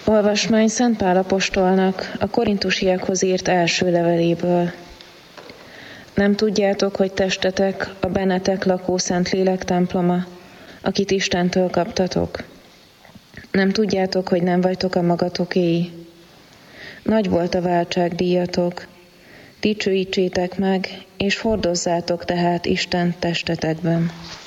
Olvasmány Szent Pál apostolnak a korintusiakhoz írt első leveléből. Nem tudjátok, hogy testetek a bennetek lakó Szentlélek temploma, akit Istentől kaptatok? Nem tudjátok, hogy nem vagytok a magatokéi? Nagy volt a váltságdíjatok. Dicsőítsétek meg, és hordozzátok tehát Istent testetekben.